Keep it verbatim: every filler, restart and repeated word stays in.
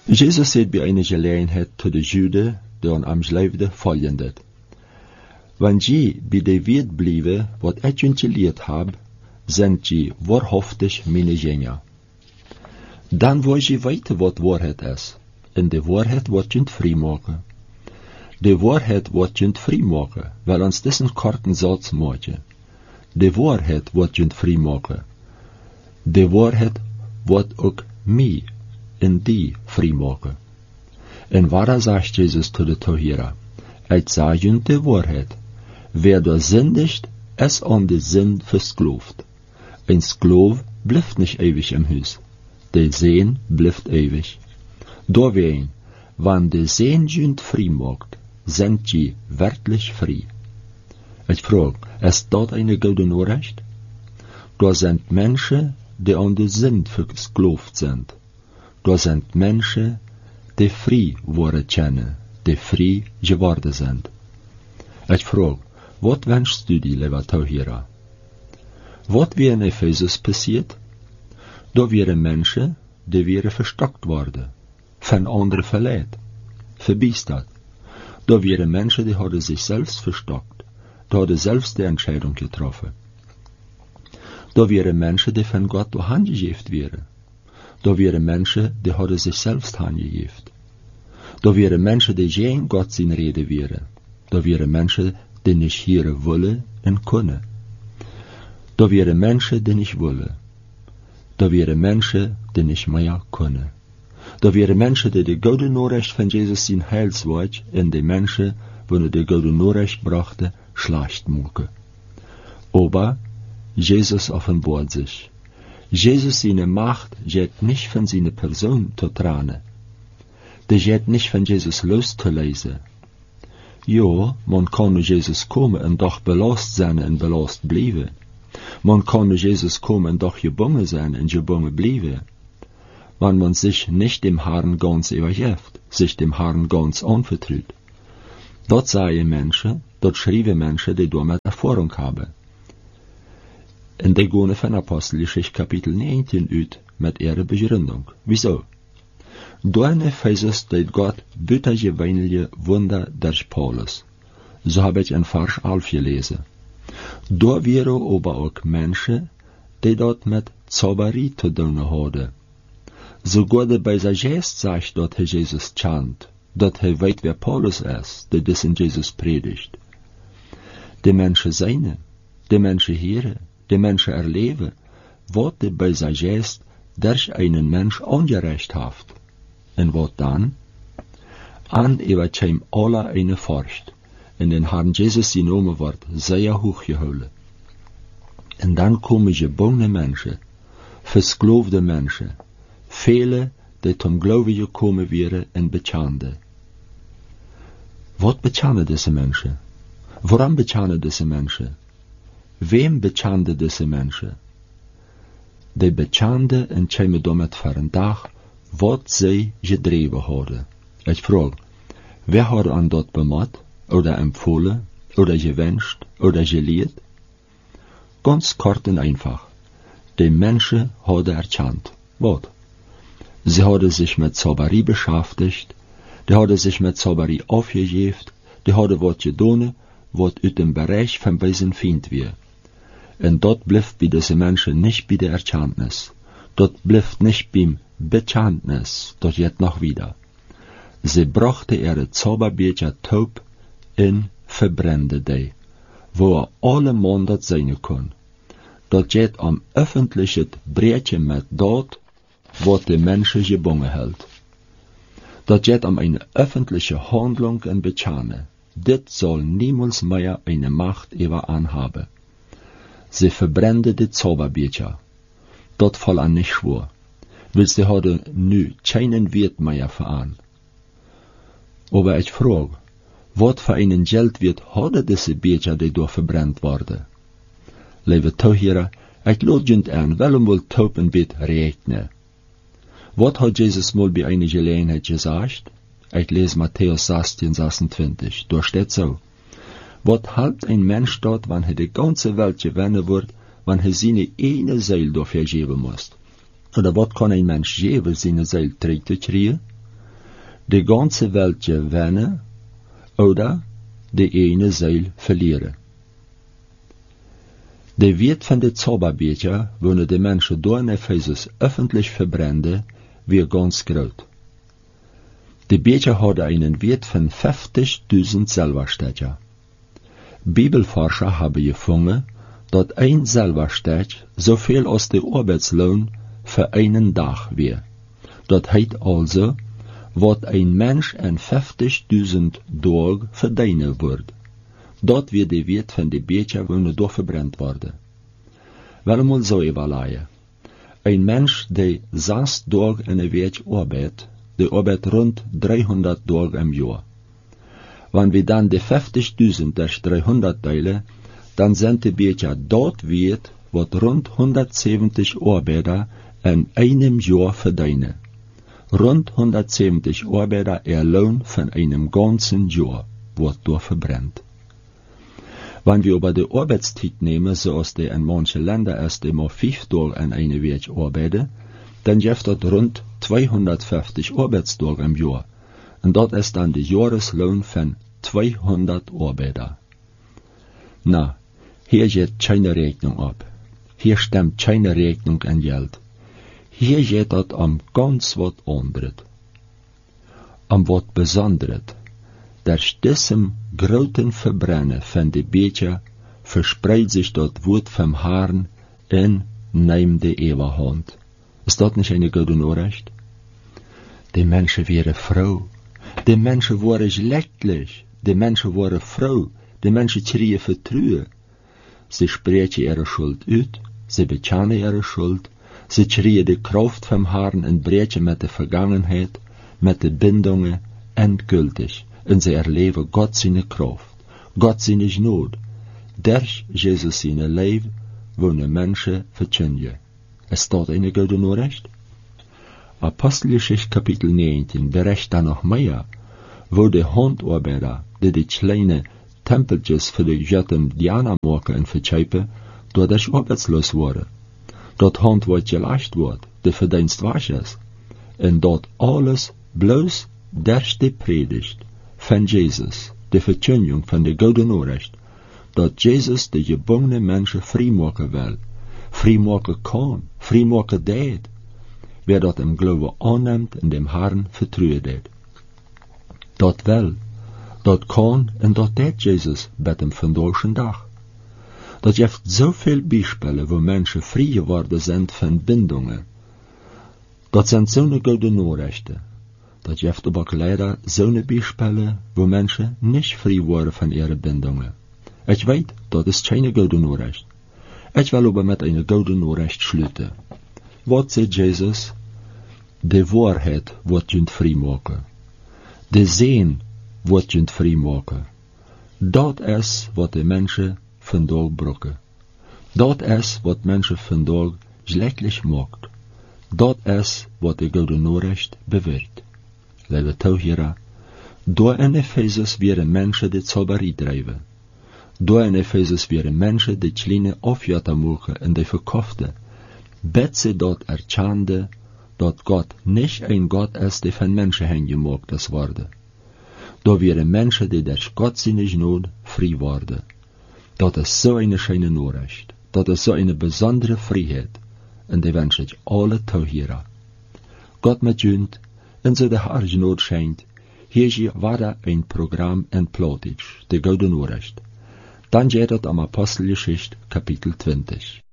Jezus zei bij een gelegenheid tot de Joden die aan hem leefden volgende. Want je bij de wet blijven wat ik je geleerd heb, zijn je waarhaftig mijn genen. Dan wil je weten wat waarheid is, en de waarheid wordt je vrijmaken. De waarheid wordt je vrijmaken, wel ons dessen korten zats maken. De waarheid wordt je vrijmaken. De waarheid wordt ook mij en die vrijmaken. En waar zegt Jezus tot de Tohira? Ik zeg je de waarheid. Wer door zindigt, is aan de zin verskloofd. Een skloof blijft niet eeuwig im huis. De zin blijft eeuwig. Doorween, wanneer de zin je vrij maakt, zijn je werkelijk vrij. Ik vraag, is dat een goede Nachricht? Daar zijn mensen die aan de zin verskloofd zijn. Daar zijn mensen die vrij worden kennen, die vrij geworden zijn. Ik vraag, wat wenst u die, lieve Tohira? Wat weer in Ephesus passiert? Daar waren mensen die weer verstokt worden, van anderen verleid, verbiesterd. Daar waren mensen die hadden zichzelf verstokt, die hadden zelfs de entscheidung getroffen. Daar waren mensen die van God handgegeven werden. Daar waren mensen die hadden zichzelf handgegeven. Daar waren mensen die geen God zijn reden waren. Daar waren mensen die niet hier willen en kunnen. Daar waren mensen die niet willen. Daar waren mensen die niet meer kunnen. Daar waren mensen die de goede Nachricht van Jezus zijn heilswoord en de mensen, wanneer de goede Nachricht brachten, slecht maken. Aber Jezus offenbart zich. Jezus zijn macht gaat niet van zijn persoon te tranen. Die gaat niet van Jezus los te lezen. Ja, man kan naar Jezus komen en toch belast zijn en belast blijven. Man kan naar Jezus komen en toch gebonden zijn en gebonden blijven. Want man zich niet dem Herrn ganz übergeeft, zich dem Herrn ganz anvertraut. Dat zeggen mensen, dat schrijven mensen die door met ervaring hebben. En die gaan van Apostelgeschichte kapitel negentien uit met ihre begründung. Wieso? Door in Ephesus deed God buitengewöhnliche Wunder durch Paulus. So habe ich in Vers elf gelezen. Door waren aber ook mensen die dat met Zauberie te doen hadden. Sogar de bij zijn geest zegt dat hij Jezus kent, dat hij weet wer Paulus is, die dus in Jezus predigt. De mensen zijn, de mensen heren, de mensen erleven, wat de bij zijn geest durch einen mens ongerecht heeft. En wat dan? An übertjem alle eine Furcht. En den Herrn Jesus zijn naam wordt zeer hoog gehouden. En dan komen gebongene mensen, verskloofde mensen, vele die zum Glauben gekomen waren en bekenden. Wat bekenden deze mensen? Waarom bekenden deze mensen? Wem bekenden deze mensen? Die bekenden en kwamen damit voor een dag wat zij gedreven hadden. Ik vraag, wer had aan dat bemat, oder empfohlen, oder gewünscht, oder geleerd? Ganz kort en einfach. Die Menschen hadden erkannt. Wat? Sie hadden sich mit Zauberie beschäftigt, die hadden sich mit Zauberie aufgegeben, die hadden wat gedaan, wat uit dem Bereich van bösen Feind weer. En dat blijft bij deze mensen niet bij de Erkenntnis. Dat blijft niet beim Bekenntnis, dat geht noch wieder. Sie brachten ihre Zauberbecher taub en verbrandden die, wo er alle man dat zijn kon. Dat geht am öffentlichen Brechen mit dat, wat de mensen gebonden hält. Dat geht am eine öffentliche Handlung en Bekennen. Dit soll niemals mehr eine Macht über anhaben. Sie verbrannten die Zauberbecher. Dat fall an nicht schwor. Weil sie hadden nu keinen Wert mehr für an. Aber ich frage, wat für einen Geldwert hadden diese Becher, die door verbrannt worden? Lieve Tohira, ich lade je aan, waarom wil taub een bit rekenen? Wat hat Jesus mal bei einer Gelegenheit gesagt? Ich lese Matthäus sechzehn, sechsundzwanzig. Dort steht so. Wat halt ein Mensch dort, wann er die ganze Welt gewinnen wird, wann er seine eine Seele dafür geben muss? Oder wat kann ein Mensch geben, seine Seele terug te kriegen? de ganze Welt gewinnen oder de ene Ziel verlieren. De Wert van de Zauberbecher, wanneer de mensen door in Ephesus öffentlich verbranden, weer ganz groot. De Becher hadden einen Wert van vijftigduizend Silberstecher. Bibelforscher hebben gevonden dat een Silberstech zoveel als de arbeidsloon voor een dag weer. Dat heet also, wat een mens in vijftigduizend dagen verdienen wordt. Dat weer de Wert van de Becher wanneer door verbrand worden. Wel moet zo evalueren. Een mens die zes dagen in een week arbeidt, die arbeidt rond driehonderd dagen im jaar. Wanneer we dan de vijftigduizend durch driehonderd delen, dan zijn de Becher dat Wert wat rond honderdzeventig arbeider in einem jaar verdienen. Rond honderdzeventig arbeider er loon van einem ganzen jaar wordt door verbrannt. Wanneer we over de arbeidstijd nemen, zoals de in manche Länder is, die maar vijf dagen in eine week arbeiden, dan geeft dat rond tweehonderdvijftig arbeidsdagen im jaar. En dat is dan de jaaresloon van tweehonderd arbeider. Nou, hier gaat keine Rechnung op. Hier stemmt keine Rechnung in geld. Hier gaat het om ganz wat anderes. Om wat besonderes. Durch diesem großen Verbrennen von de Becher verspreidt sich das Wort vom Herrn in neem de Eeuwehand. Ist das nicht eine gute Nachricht? Die Menschen wären froh. Die Menschen waren schlechtlich. Die Menschen waren froh. Die Menschen kregen Vertrauen. Sie sprechen ihre Schuld uit. Sie bekennen ihre Schuld. Sie kriegen de Kraft vom Herrn en breken met de Vergangenheit, met de Bindungen endgültig. En ze erleven God zijn kracht, God zijn nood. Durch Jesus zijn leven wonen mensen verkündigen. Is dat een goede Nachricht? Apostelgeschichte Kapitel negentien bericht dan nog meer, wo de Handarbeiter, die die kleine tempeltjes voor de Göttin Diana maken en verkopen, doordat arbeitsloos worden. Dat hand wordt gelascht wordt, de verdienst was is. En dat alles bloos durch de predigt van Jezus, de verkondiging van de goede Nachricht, dat Jezus de gebongene mensen vrijmaken wil, vrijmaken kan, vrijmaken deed, wie dat hem geloven aanneemt en dem Herrn vertrouwen deed. Dat wil, dat kan en dat deed Jezus met hem vandaag en dag. Dat heeft zoveel bijspellen waar mensen vrij geworden zijn van bindungen. Dat zijn zo'n goede Nachrichten. Dat heeft ook leider zo'n bijspellen waar mensen niet vrij worden van ihre bindungen. Ik weet, dat is geen goede Nachricht. Ik wil aber met een goede Nachricht sluiten. Wat zegt Jezus? De waarheid wordt je vrij maken. De zin wordt je vrij maken. Dat is wat de mensen vandaag brokken. Dat is wat mensen vandaag schlechtlich maakt. Dat is wat de goede Nachricht beweert. Lieve toehoorders, door in Ephesus waren mensen die zauberie drijven. Door in Ephesus waren mensen die kleine afjatten maken en die verkochten. Bet ze dat erkende dat God niet een God is die van mensen heen gemaakt is worden. Door waren mensen die durch God zijn nood vrij worden. Dat is zo een schöne Nachricht. Dat is zo een besondere vrijheid. En die wens ik alle toehoorders. God met junt, en zo de Herr nood schijnt, hier je waarde een programma en plotig, de goede Nachricht. Dan gaat het om Apostelgeschichte Kapitel twintig.